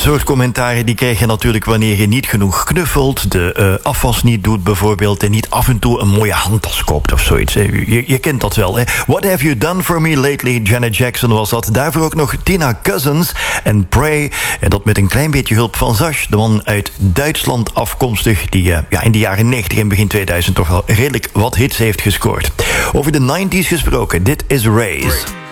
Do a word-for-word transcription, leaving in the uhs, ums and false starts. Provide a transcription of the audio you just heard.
soort commentaren die krijg je natuurlijk wanneer je niet genoeg knuffelt, de uh, afwas niet doet bijvoorbeeld, en niet af en toe een mooie handtas koopt of zoiets. Je, je kent dat wel, hè? What have you done for me lately? Janet Jackson was dat. Daarvoor ook nog Tina Cousins en Pray. En dat met een klein beetje hulp van Sash, de man uit Duitsland afkomstig, die uh, ja, in de jaren negentig en begin tweeduizend toch wel redelijk wat hits heeft gescoord. Over de nineties gesproken, dit is Race.